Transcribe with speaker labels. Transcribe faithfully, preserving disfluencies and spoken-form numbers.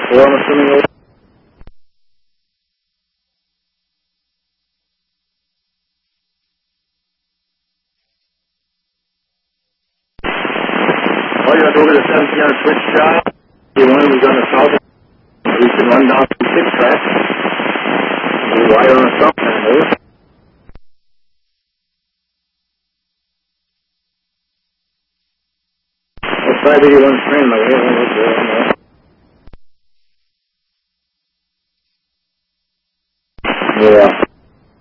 Speaker 1: four, I'm assuming. Over. All you have to over the seventeen hundred switch job. The one was on the south. We can run down to six track. We wire on the south end, over. That's five eighty-one train, my way. Yeah.